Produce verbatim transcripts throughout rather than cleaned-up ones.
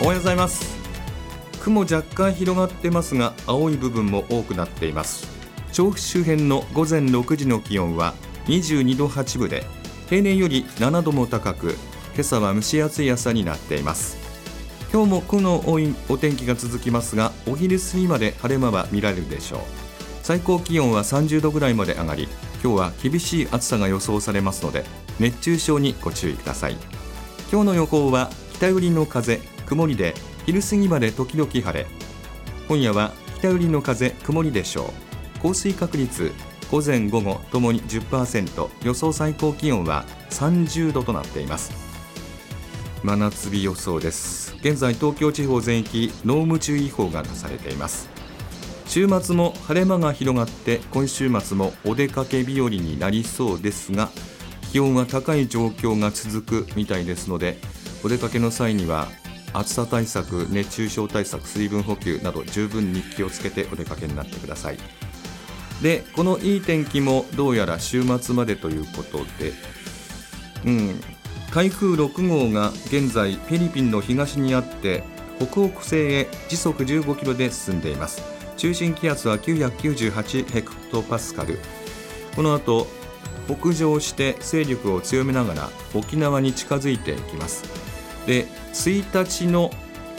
おはようございます。雲若干広がってますが、青い部分も多くなっています。調布周辺の午前ろくじの気温はにじゅうにどはちぶで、平年よりななども高く、今朝は蒸し暑い朝になっています。今日も雲の多いお天気が続きますが、お昼過ぎまで晴れ間は見られるでしょう。最高気温はさんじゅうどぐらいまで上がり、今日は厳しい暑さが予想されますので、熱中症にご注意ください。今日の予報は北寄りの風、曇りで、昼過ぎまで時々晴れ。今夜は北寄りの風、曇りでしょう。降水確率、午前午後ともに じゅっパーセント、予想最高気温はさんじゅうどとなっています。真夏日予想です。現在東京地方全域濃霧注意報が出されています。週末も晴れ間が広がって、今週末もお出かけ日和になりそうですが、気温は高い状況が続くみたいですので、お出かけの際には暑さ対策、熱中症対策、水分補給など十分に気をつけてお出かけになってください。で、このいい天気もどうやら週末までということで、うん台風ろくごうが現在フィリピンの東にあって、北北西へ時速じゅうごキロで進んでいます。中心気圧はきゅうひゃくきゅうじゅうはちヘクトパスカル。この後北上して勢力を強めながら沖縄に近づいていきます。で、ついたちの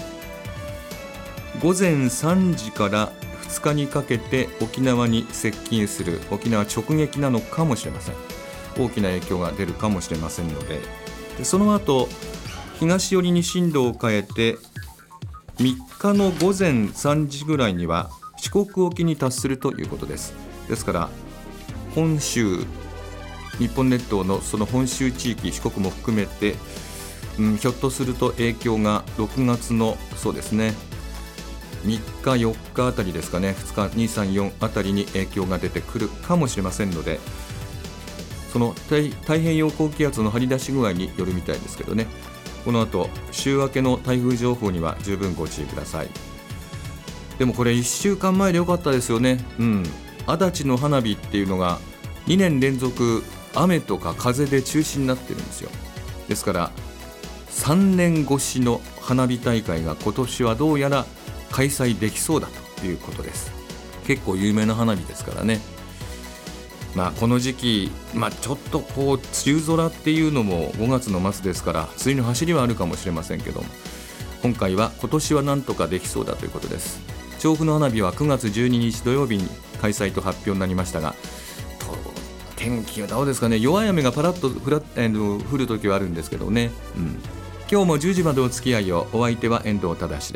午前さんじからふつかにかけて沖縄に接近する、沖縄直撃なのかもしれません。大きな影響が出るかもしれませんので、でその後東寄りに進路を変えて、みっかの午前さんじぐらいには四国沖に達するということです。ですから本州、日本列島のその本州地域、四国も含めて、うん、ひょっとすると影響がろくがつのそうですねみっかよっかあたりですかね、ふつかにさんよんあたりに影響が出てくるかもしれませんので、その 太, 太平洋高気圧の張り出し具合によるみたいですけどね、この後週明けの台風情報には十分ご注意ください。でもこれいっしゅうかんまえでよかったですよね。うん、足立の花火っていうのがにねん連続雨とか風で中止になってるんですよ。ですからさんねんごしの花火大会が今年はどうやら開催できそうだということです。結構有名な花火ですからね。まあ、この時期、まあ、ちょっとこう梅雨空っていうのもごがつの末ですから、梅雨の走りはあるかもしれませんけども、今回は今年はなんとかできそうだということです。調布の花火はくがつじゅうににち土曜日に開催と発表になりましたが、天気はどうですかね。弱い雨がパラッと降ら、えー、降るときはあるんですけどね、うん、今日もじゅうじまでお付き合いを。お相手は遠藤忠で